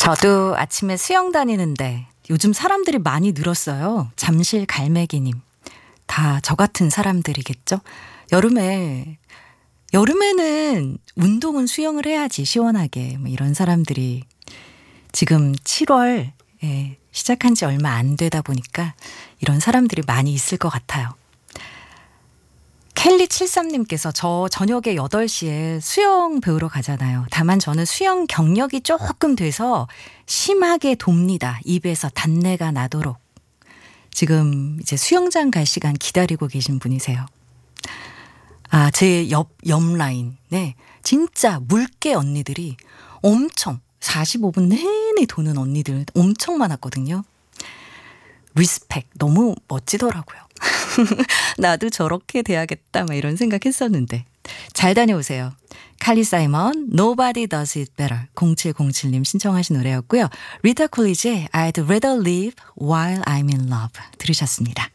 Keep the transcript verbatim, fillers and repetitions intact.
저도 아침에 수영 다니는데 요즘 사람들이 많이 늘었어요. 잠실 갈매기님. 다 저 같은 사람들이겠죠? 여름에, 여름에는 운동은 수영을 해야지 시원하게. 뭐 이런 사람들이 지금 칠월 예, 시작한 지 얼마 안 되다 보니까 이런 사람들이 많이 있을 것 같아요. 켈리 칠십삼님께서 저 저녁에 여덟 시에 수영 배우러 가잖아요. 다만 저는 수영 경력이 조금 돼서 심하게 돕니다. 입에서 단내가 나도록. 지금 이제 수영장 갈 시간 기다리고 계신 분이세요. 아, 제 옆, 옆 라인. 네. 진짜 물개 언니들이 엄청 사십오 분 내내 도는 언니들 엄청 많았거든요. 리스펙. 너무 멋지더라고요. 나도 저렇게 돼야겠다 막 이런 생각했었는데 잘 다녀오세요. 칼리 사이먼 Nobody Does It Better 공칠공칠님 신청하신 노래였고요. 리타 콜리지의 I'd Rather Live While I'm in Love 들으셨습니다.